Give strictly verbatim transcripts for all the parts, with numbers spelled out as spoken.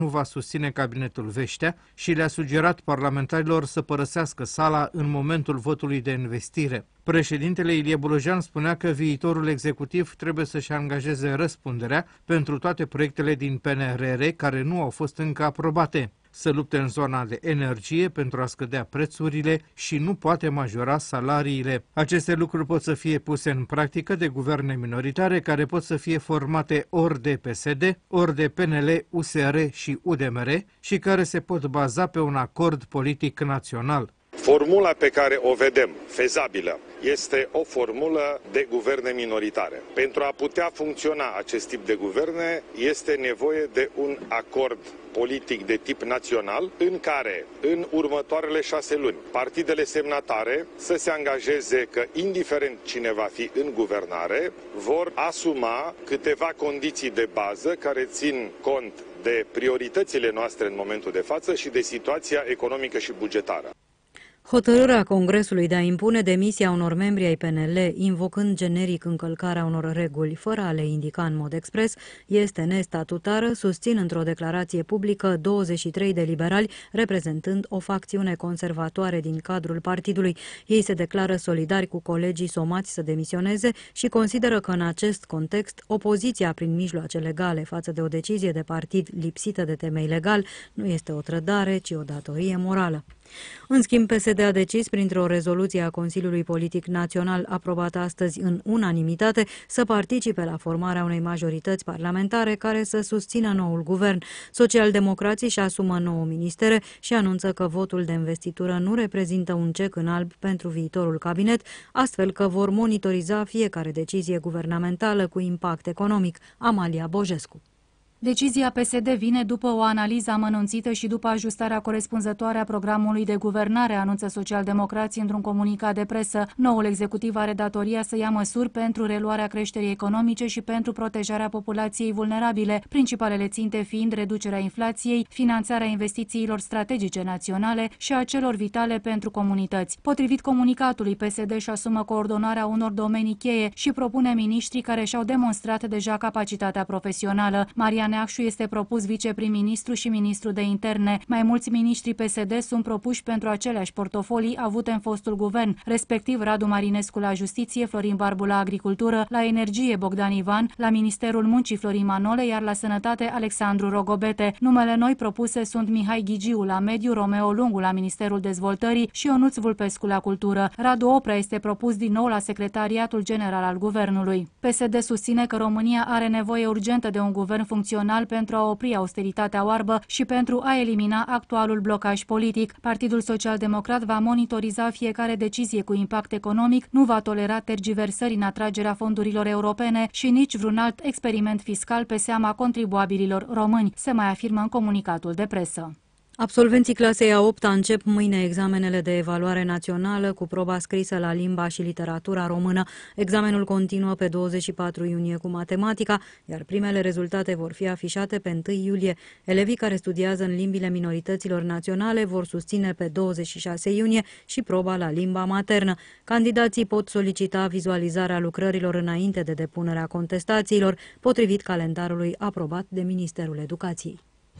nu va susține cabinetul Veștea și le-a sugerat parlamentarilor să părăsească sala în momentul votului de investire. Președintele Ilie Bolojan spunea că viitorul executiv trebuie să-și angajeze răspunderea pentru toate proiectele din P N R R care nu au fost încă aprobate, să lupte în zona de energie pentru a scădea prețurile și nu poate majora salariile. Aceste lucruri pot să fie puse în practică de guverne minoritare care pot să fie formate ori de P S D, ori de P N L, U S R și U D M R și care se pot baza pe un acord politic național. Formula pe care o vedem, fezabilă, este o formulă de guverne minoritare. Pentru a putea funcționa acest tip de guverne, este nevoie de un acord politic de tip național, în care, în următoarele șase luni, partidele semnatare să se angajeze că, indiferent cine va fi în guvernare, vor asuma câteva condiții de bază care țin cont de prioritățile noastre în momentul de față și de situația economică și bugetară. Hotărârea Congresului de a impune demisia unor membri ai P N L, invocând generic încălcarea unor reguli, fără a le indica în mod expres, este nestatutară, susțin într-o declarație publică douăzeci și trei de liberali, reprezentând o facțiune conservatoare din cadrul partidului. Ei se declară solidari cu colegii somați să demisioneze și consideră că în acest context, opoziția prin mijloace legale față de o decizie de partid lipsită de temei legal nu este o trădare, ci o datorie morală. În schimb, P S D a decis, printr-o rezoluție a Consiliului Politic Național aprobată astăzi în unanimitate, să participe la formarea unei majorități parlamentare care să susțină noul guvern. Socialdemocrații își asumă nouă ministere și anunță că votul de investitură nu reprezintă un cec în alb pentru viitorul cabinet, astfel că vor monitoriza fiecare decizie guvernamentală cu impact economic. Amalia Bojescu. Decizia P S D vine după o analiză amănunțită și după ajustarea corespunzătoare a programului de guvernare, anunță socialdemocrații într-un comunicat de presă. Noul executiv are datoria să ia măsuri pentru reluarea creșterii economice și pentru protejarea populației vulnerabile, principalele ținte fiind reducerea inflației, finanțarea investițiilor strategice naționale și a celor vitale pentru comunități. Potrivit comunicatului, P S D își asumă coordonarea unor domenii cheie și propune miniștri care și-au demonstrat deja capacitatea profesională. Marian Neacșu este propus viceprim-ministru și ministru de interne. Mai mulți miniștri P S D sunt propuși pentru aceleași portofolii avute în fostul guvern, respectiv Radu Marinescu la Justiție, Florin Barbu la Agricultură, la Energie Bogdan Ivan, la Ministerul Muncii Florin Manole, iar la Sănătate Alexandru Rogobete. Numele noi propuse sunt Mihai Ghigiu la Mediu, Romeo Lungu la Ministerul Dezvoltării și Ionuț Vulpescu la Cultură. Radu Oprea este propus din nou la Secretariatul General al Guvernului. P S D susține că România are nevoie urgentă de un guvern funcțional pentru a opri austeritatea oarbă și pentru a elimina actualul blocaj politic. Partidul Social-Democrat va monitoriza fiecare decizie cu impact economic, nu va tolera tergiversări în atragerea fondurilor europene și nici vreun alt experiment fiscal pe seama contribuabililor români, se mai afirmă în comunicatul de presă. Absolvenții clasei a opta încep mâine examenele de evaluare națională cu proba scrisă la limba și literatura română. Examenul continuă pe douăzeci și patru iunie cu matematica, iar primele rezultate vor fi afișate pe întâi iulie. Elevii care studiază în limbile minorităților naționale vor susține pe douăzeci și șase iunie și proba la limba maternă. Candidații pot solicita vizualizarea lucrărilor înainte de depunerea contestațiilor, potrivit calendarului aprobat de Ministerul Educației.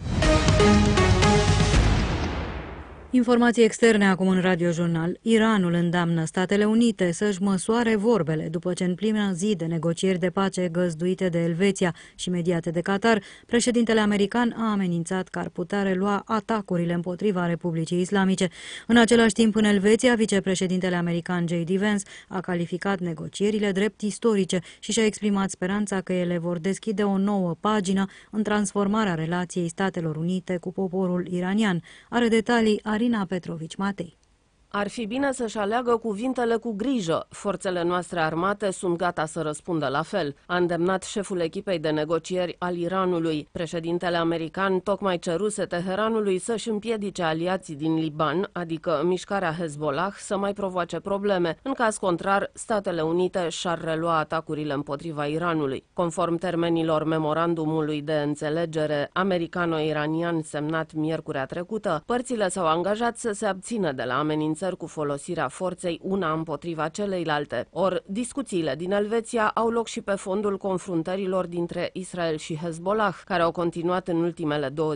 Informații externe acum în radiojurnal. Iranul îndeamnă Statele Unite să-și măsoare vorbele după ce în plină zi de negocieri de pace găzduite de Elveția și mediate de Qatar, președintele american a amenințat că ar putea relua atacurile împotriva Republicii Islamice. În același timp, în Elveția, vicepreședintele american J D Vance a calificat negocierile drept istorice și și-a exprimat speranța că ele vor deschide o nouă pagină în transformarea relației Statelor Unite cu poporul iranian. Are detalii Arina Petrovici Matei. Ar fi bine să-și aleagă cuvintele cu grijă. Forțele noastre armate sunt gata să răspundă la fel, a îndemnat șeful echipei de negocieri al Iranului. Președintele american tocmai ceruse Teheranului să-și împiedice aliații din Liban, adică mișcarea Hezbollah, să mai provoace probleme. În caz contrar, Statele Unite și-ar relua atacurile împotriva Iranului. Conform termenilor memorandumului de înțelegere americano-iranian semnat miercurea trecută, părțile s-au angajat să se abțină de la amenințări cu folosirea forței una împotriva celeilalte. Or, discuțiile din Elveția au loc și pe fondul confruntărilor dintre Israel și Hezbollah, care au continuat în ultimele două